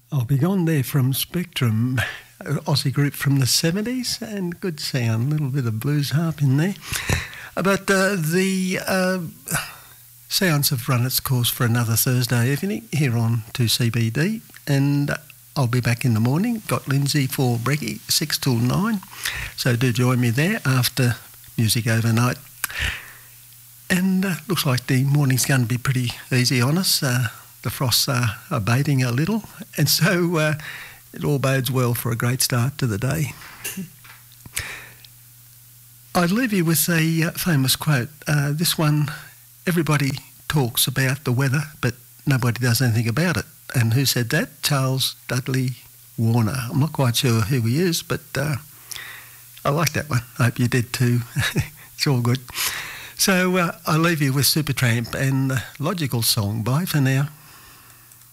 I'll be gone there from Spectrum, Aussie group from the 70s, and good sound, a little bit of blues harp in there. But the sounds have run its course for another Thursday evening here on 2CBD, and I'll be back in the morning. Got Lindsay for Brekkie, 6 till 9, so do join me there after Music Overnight. And looks like the morning's going to be pretty easy on us. The frosts are abating a little, and so it all bodes well for a great start to the day. I'd leave you with a famous quote. This one, everybody talks about the weather, but nobody does anything about it. And who said that? Charles Dudley Warner. I'm not quite sure who he is, but I like that one. I hope you did too. It's all good. So I'll leave you with Supertramp and the Logical Song. Bye for now.